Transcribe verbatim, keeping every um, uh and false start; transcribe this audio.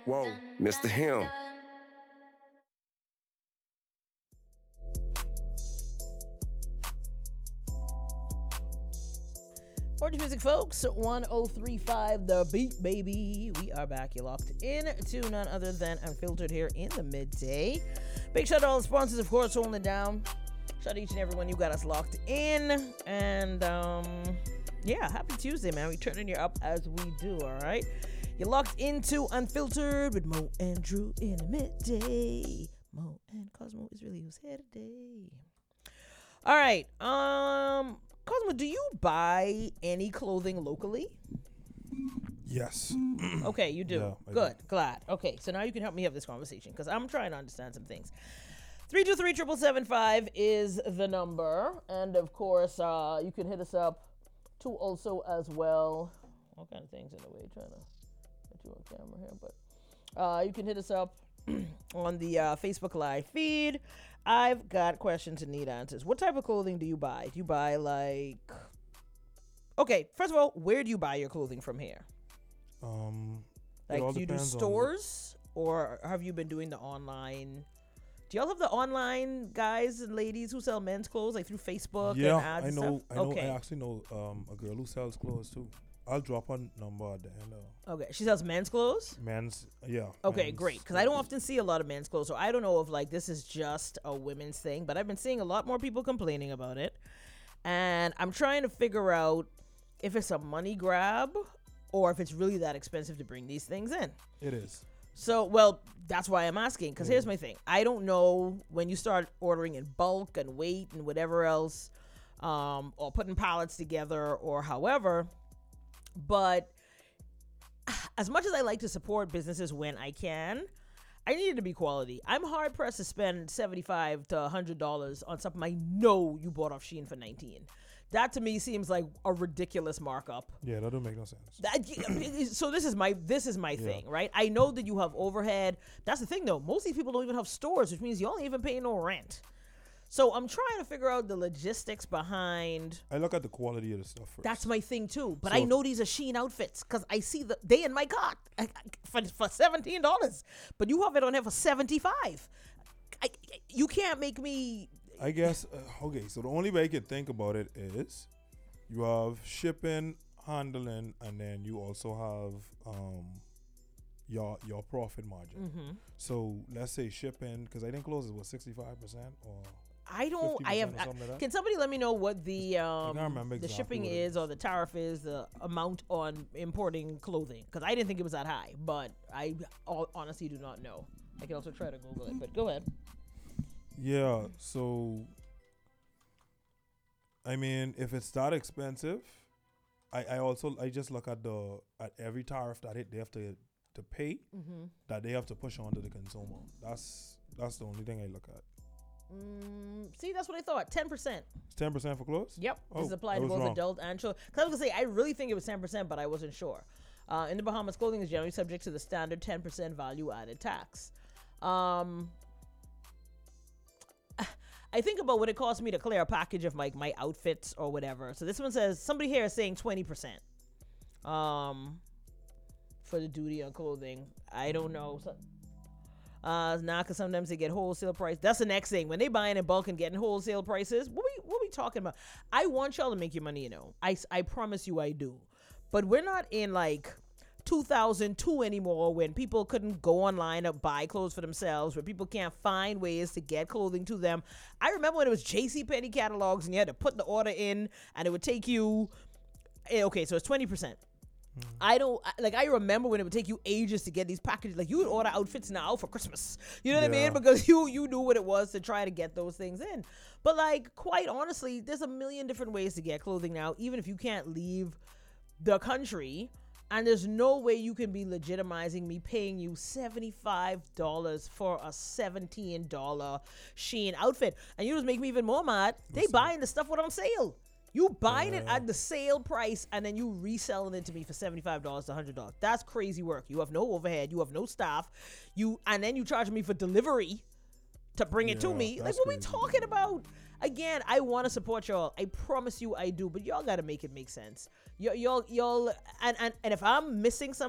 Whoa, Mister Him. Orange Music, folks. one oh three point five The Beat, baby. We are back. You're locked in to none other than Unfiltered here in the midday. Big shout out to all the sponsors, of course, holding it down. Shout out to each and every one you got us locked in. And, um, yeah, happy Tuesday, man. We turning you up as we do, all right? You're locked into Unfiltered with Mo and Drew in the midday. Mo and Cosmo is really who's here today. All right. Um... Cosmo, do you buy any clothing locally? Yes. Okay, you do. Yeah, Good, do. glad. Okay, so now you can help me have this conversation because I'm trying to understand some things. three two three, seven seven five is the number. And of course, uh, you can hit us up too also as well. All kind of things in the way, trying to get you on camera here. But uh, you can hit us up on the uh, Facebook Live feed. I've got questions and need answers. What type of clothing do you buy? Do you buy like... Okay, first of all, where do you buy your clothing from here? Um, it Like, all do you do depends on- stores? Or have you been doing the online... Do y'all have the online guys and ladies who sell men's clothes, like through Facebook Yeah, and ads I and know. stuff? I know. Okay. I actually know um, a girl who sells clothes too. I'll drop her number at the end. Of Okay, she sells men's clothes? men's, yeah. Okay, men's great. Because I don't clothes. often see a lot of men's clothes, so I don't know if like this is just a women's thing. But I've been seeing a lot more people complaining about it, and I'm trying to figure out if it's a money grab or if it's really that expensive to bring these things in. It is. So, well, that's why I'm asking. Because Yeah. here's my thing: I don't know when you start ordering in bulk and weight and whatever else, um, or putting pallets together or however. But as much as I like to support businesses when I can, I need it to be quality. I'm hard pressed to spend seventy-five to one hundred dollars on something I know you bought off Shein for nineteen. That to me seems like a ridiculous markup. Yeah, that don't make no sense. That, so this is my this is my thing, right? I know that you have overhead. That's the thing, though. Most of these people don't even have stores, which means you only even pay no rent. So I'm trying to figure out the logistics behind. I look at the quality of the stuff first. That's my thing too. But So- I know these are Shein outfits because I see the they in my cart I, I, for for seventeen dollars. But you have it on here for seventy five. I, you can't make me. I guess. Uh, okay, so the only way I could think about it is you have shipping, handling, and then you also have um your your profit margin. Mm-hmm. So let's say shipping, because I think close is what sixty-five percent or I don't. I have. fifty percent or I, something like that? can somebody let me know what the um remember the exactly shipping what it is is. or the tariff is, the amount on importing clothing? Because I didn't think it was that high, but I all, honestly do not know. I can also try to Google it, but go ahead. Yeah, so I mean, if it's that expensive, I, I also I just look at the at every tariff that it, they have to to pay Mm-hmm. that they have to push on to the consumer. That's that's the only thing I look at. Mm, see, that's what I thought. Ten percent. It's ten percent for clothes. Yep, Oh, this is applied I to was both wrong. adult and children. Because I was gonna say, I really think it was ten percent, but I wasn't sure. Uh, in the Bahamas, clothing is generally subject to the standard ten percent value-added tax. Um, I think about what it costs me to clear a package of like my outfits or whatever. So this one says somebody here is saying twenty percent. Um, for the duty on clothing, I don't know. So, uh, nah, cause sometimes they get wholesale price. That's the next thing. When they buying in bulk and getting wholesale prices, what we what we talking about? I want y'all to make your money, you know. I I promise you, I do. But we're not in like two thousand two anymore when people couldn't go online and buy clothes for themselves, where people can't find ways to get clothing to them. I remember when it was JCPenney catalogs and you had to put the order in and it would take you, eh, okay, so it's twenty percent. I don't I- like. I remember when it would take you ages to get these packages. Like you would order outfits now for Christmas. You know what I Yeah. mean? Because you you knew what it was to try to get those things in. But like, quite honestly, there's a million different ways to get clothing now. Even if you can't leave the country, and there's no way you can be legitimizing me paying you seventy-five dollars for a seventeen dollars Shein outfit, and you just make me even more mad. They buying the stuff what on sale. You buying it Yeah. at the sale price and then you reselling it to me for seventy-five dollars to one hundred dollars. That's crazy work. You have no overhead. You have no staff. You and then you charge me for delivery to bring it to Yeah, me. Like, that's what we crazy. talking about? Again, I want to support y'all. I promise you I do. But y'all got to make it make sense. Y- y'all, y'all, and, and, and if I'm missing something,